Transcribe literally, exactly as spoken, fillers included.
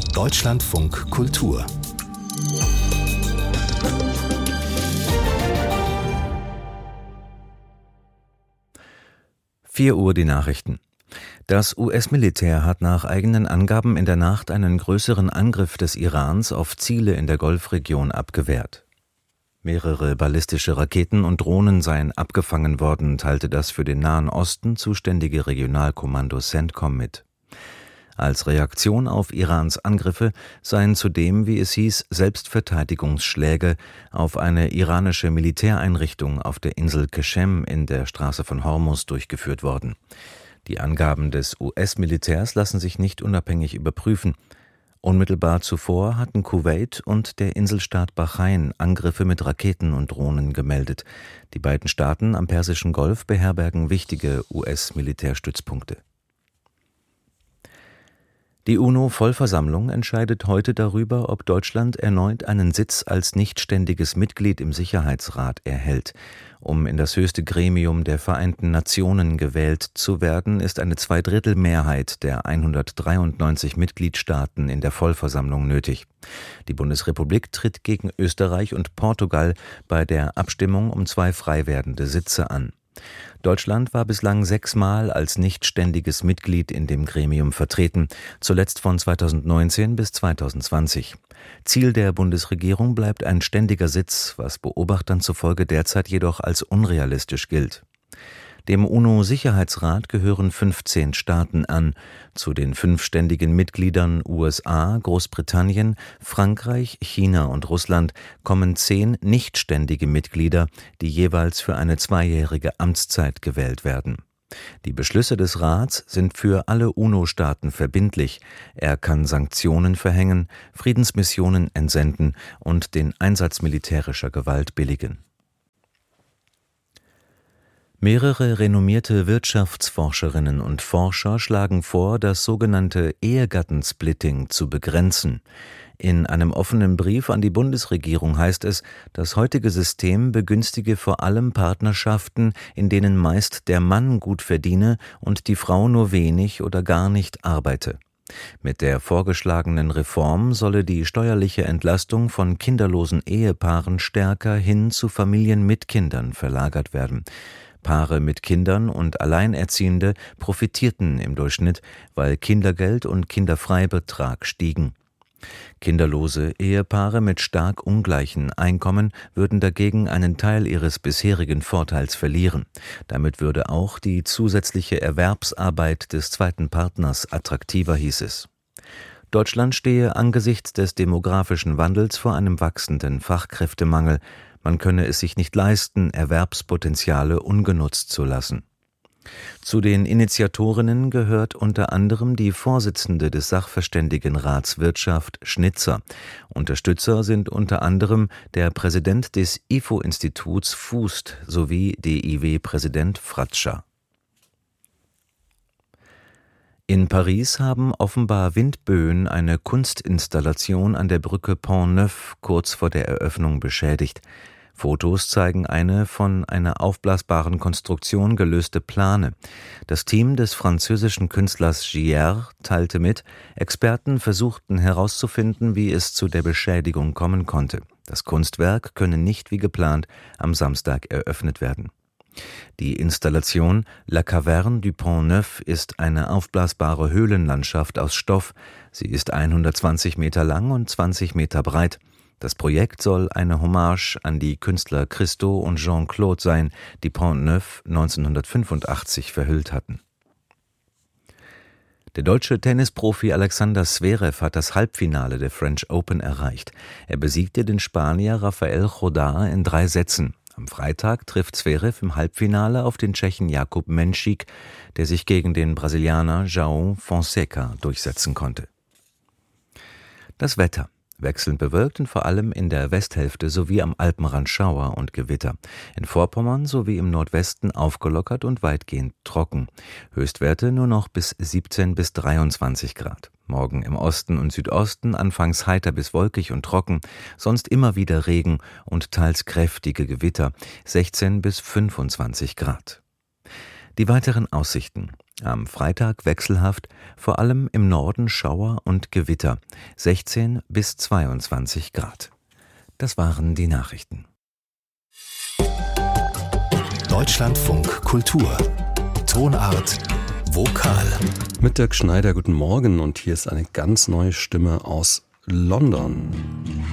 Deutschlandfunk Kultur. vier Uhr die Nachrichten. Das U S-Militär hat nach eigenen Angaben in der Nacht einen größeren Angriff des Irans auf Ziele in der Golfregion abgewehrt. Mehrere ballistische Raketen und Drohnen seien abgefangen worden, teilte das für den Nahen Osten zuständige Regionalkommando CENTCOM mit. Als Reaktion auf Irans Angriffe seien zudem, wie es hieß, Selbstverteidigungsschläge auf eine iranische Militäreinrichtung auf der Insel Qeshem in der Straße von Hormuz durchgeführt worden. Die Angaben des U S-Militärs lassen sich nicht unabhängig überprüfen. Unmittelbar zuvor hatten Kuwait und der Inselstaat Bahrain Angriffe mit Raketen und Drohnen gemeldet. Die beiden Staaten am Persischen Golf beherbergen wichtige U S-Militärstützpunkte. Die UNO-Vollversammlung entscheidet heute darüber, ob Deutschland erneut einen Sitz als nichtständiges Mitglied im Sicherheitsrat erhält. Um in das höchste Gremium der Vereinten Nationen gewählt zu werden, ist eine Zweidrittelmehrheit der hundertdreiundneunzig Mitgliedstaaten in der Vollversammlung nötig. Die Bundesrepublik tritt gegen Österreich und Portugal bei der Abstimmung um zwei frei werdende Sitze an. Deutschland war bislang sechsmal als nichtständiges Mitglied in dem Gremium vertreten, zuletzt von zweitausendneunzehn bis zweitausendzwanzig. Ziel der Bundesregierung bleibt ein ständiger Sitz, was Beobachtern zufolge derzeit jedoch als unrealistisch gilt. Dem UNO-Sicherheitsrat gehören fünfzehn Staaten an. Zu den fünf ständigen Mitgliedern U S A, Großbritannien, Frankreich, China und Russland kommen zehn nichtständige Mitglieder, die jeweils für eine zweijährige Amtszeit gewählt werden. Die Beschlüsse des Rats sind für alle UNO-Staaten verbindlich. Er kann Sanktionen verhängen, Friedensmissionen entsenden und den Einsatz militärischer Gewalt billigen. Mehrere renommierte Wirtschaftsforscherinnen und Forscher schlagen vor, das sogenannte Ehegattensplitting zu begrenzen. In einem offenen Brief an die Bundesregierung heißt es, das heutige System begünstige vor allem Partnerschaften, in denen meist der Mann gut verdiene und die Frau nur wenig oder gar nicht arbeite. Mit der vorgeschlagenen Reform solle die steuerliche Entlastung von kinderlosen Ehepaaren stärker hin zu Familien mit Kindern verlagert werden. Paare mit Kindern und Alleinerziehende profitierten im Durchschnitt, weil Kindergeld und Kinderfreibetrag stiegen. Kinderlose Ehepaare mit stark ungleichen Einkommen würden dagegen einen Teil ihres bisherigen Vorteils verlieren. Damit würde auch die zusätzliche Erwerbsarbeit des zweiten Partners attraktiver, hieß es. Deutschland stehe angesichts des demografischen Wandels vor einem wachsenden Fachkräftemangel. Man könne es sich nicht leisten, Erwerbspotenziale ungenutzt zu lassen. Zu den Initiatorinnen gehört unter anderem die Vorsitzende des Sachverständigenrats Wirtschaft Schnitzer. Unterstützer sind unter anderem der Präsident des I F O-Instituts Fußt sowie D I W-Präsident Fratscher. In Paris haben offenbar Windböen eine Kunstinstallation an der Brücke Pont-Neuf kurz vor der Eröffnung beschädigt. Fotos zeigen eine von einer aufblasbaren Konstruktion gelöste Plane. Das Team des französischen Künstlers Gier teilte mit, Experten versuchten herauszufinden, wie es zu der Beschädigung kommen konnte. Das Kunstwerk könne nicht wie geplant am Samstag eröffnet werden. Die Installation La Caverne du Pont-Neuf ist eine aufblasbare Höhlenlandschaft aus Stoff. Sie ist hundertzwanzig Meter lang und zwanzig Meter breit. Das Projekt soll eine Hommage an die Künstler Christo und Jean-Claude sein, die Pont-Neuf neunzehnhundertfünfundachtzig verhüllt hatten. Der deutsche Tennisprofi Alexander Zverev hat das Halbfinale der French Open erreicht. Er besiegte den Spanier Rafael Jodá in drei Sätzen. Am Freitag trifft Zverev im Halbfinale auf den Tschechen Jakub Menšík, der sich gegen den Brasilianer João Fonseca durchsetzen konnte. Das Wetter. Wechselnd bewölkt und vor allem in der Westhälfte sowie am Alpenrand Schauer und Gewitter. In Vorpommern sowie im Nordwesten aufgelockert und weitgehend trocken. Höchstwerte nur noch bis siebzehn bis dreiundzwanzig Grad. Morgen im Osten und Südosten anfangs heiter bis wolkig und trocken, sonst immer wieder Regen und teils kräftige Gewitter, sechzehn bis fünfundzwanzig Grad. Die weiteren Aussichten: Am Freitag wechselhaft, vor allem im Norden Schauer und Gewitter, sechzehn bis zweiundzwanzig Grad. Das waren die Nachrichten. Deutschlandfunk Kultur. Tonart Vokal. Mit Dirk Schneider, guten Morgen, und hier ist eine ganz neue Stimme aus London.